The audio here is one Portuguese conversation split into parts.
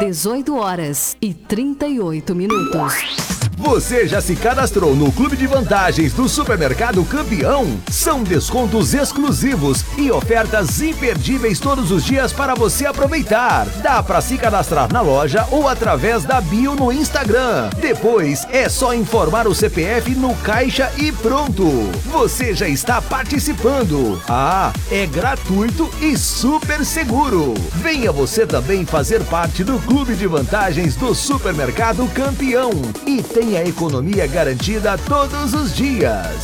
18h38. Você já se cadastrou no Clube de Vantagens do Supermercado Campeão? São descontos exclusivos e ofertas imperdíveis todos os dias para você aproveitar. Dá para se cadastrar na loja ou através da bio no Instagram. Depois é só informar o CPF no caixa e pronto. Você já está participando. Ah, é gratuito e super seguro. Venha você também fazer parte do Clube de Vantagens do Supermercado Campeão e tenha a economia garantida todos os dias.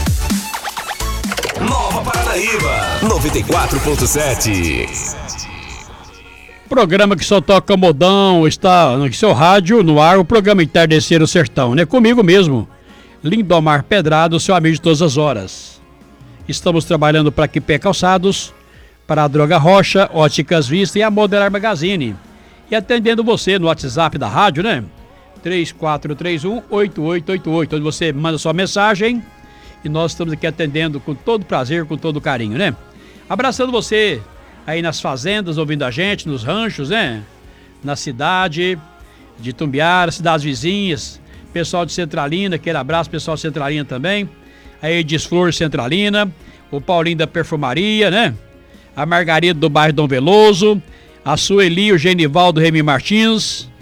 Nova Paranaíba 94.7. Programa que só toca modão, está no seu rádio, no ar, o programa Entardecer Sertão, né? Comigo mesmo, Lindomar Pedrado, seu amigo de todas as horas. Estamos trabalhando para Quipé Calçados, para a Droga Rocha, Óticas Vista e a Modelar Magazine. E atendendo você no WhatsApp da rádio, né? 3431-8888, onde você manda sua mensagem e nós estamos aqui atendendo com todo prazer, com todo carinho, né? Abraçando você aí nas fazendas, ouvindo a gente, nos ranchos, né? Na cidade de Tumbiara, cidades vizinhas, pessoal de Centralina, aquele abraço, pessoal de Centralina também, a Edis Flor Centralina, o Paulinho da Perfumaria, né? A Margarida do bairro Dom Veloso, a Sueli, o Genivaldo Remy Martins,